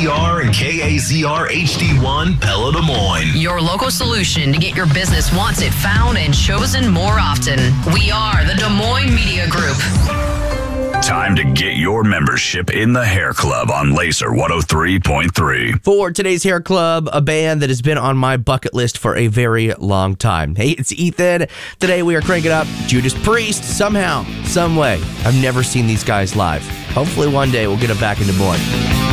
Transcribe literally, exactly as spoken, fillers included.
Z R and K A Z R H D one Pella Des Moines. Your local solution to get your business once it found and chosen more often. We are the Des Moines Media Group. Time to get your membership in the Hair Club on Laser one oh three point three. For today's Hair Club, a band that has been on my bucket list for a very long time. Hey, it's Ethan. Today we are cranking up Judas Priest. Somehow, some way, I've never seen these guys live. Hopefully one day we'll get them back in Des Moines.